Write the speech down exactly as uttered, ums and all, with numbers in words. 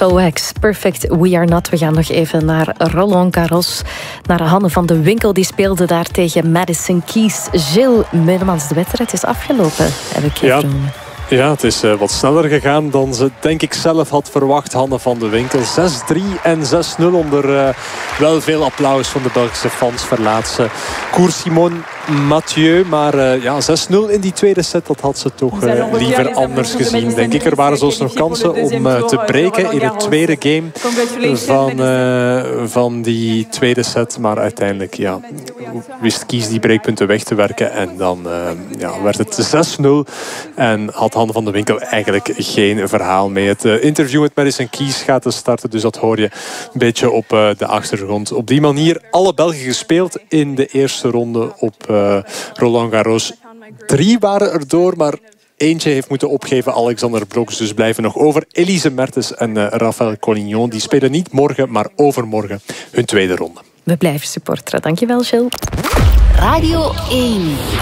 Soax, Perfect We Are Not. We gaan nog even naar Roland Garros. Naar Hanne van de Winkel. Die speelde daar tegen Madison Keys. Gilles Meullemans, de wedstrijd is afgelopen, heb ik ja. gevraagd. Ja, het is uh, wat sneller gegaan dan ze denk ik zelf had verwacht. Hanne van de Winkel. zes drie en zes nul onder uh, wel veel applaus van de Belgische fans. Verlaat ze Cour Simone Mathieu. Maar uh, ja, zes nul in die tweede set, dat had ze toch uh, liever anders gezien. Denk ik, er waren zelfs nog kansen om uh, te breken in het tweede game van, uh, van die tweede set. Maar uiteindelijk ja, wist Keys die breekpunten weg te werken. En dan uh, ja, werd het zes nul. En had Hanne van de Winkel eigenlijk geen verhaal mee. Het uh, interview met Madison Keys gaat dus starten. Dus dat hoor je een beetje op uh, de achtergrond. Op die manier alle Belgen gespeeld in de eerste ronde op uh, Roland Garros. Drie waren erdoor, maar eentje heeft moeten opgeven. Alexander Broks, dus blijven nog over. Elise Mertens en uh, Raphaël Collignon. Die spelen niet morgen, maar overmorgen hun tweede ronde. We blijven supporteren. Dankjewel, Gilles. Radio één.